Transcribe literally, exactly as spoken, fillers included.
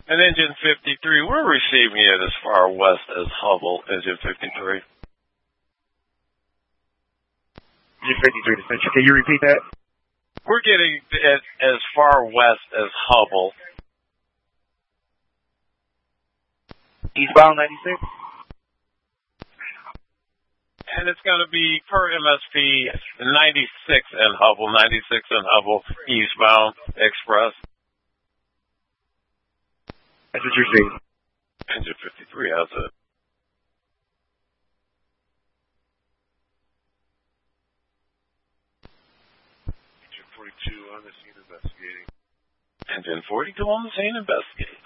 And Engine fifty-three, we're receiving it as far west as Hubble, Engine fifty-three. Engine fifty-three to Central. Can you repeat that? We're getting it as far west as Hubble. Eastbound ninety-six? And it's going to be per M S P ninety-six in Hubble, ninety-six in Hubble, eastbound express. That's what you're seeing. Engine fifty-three has it. Engine forty-two on the scene investigating. Engine forty-two on the scene investigating.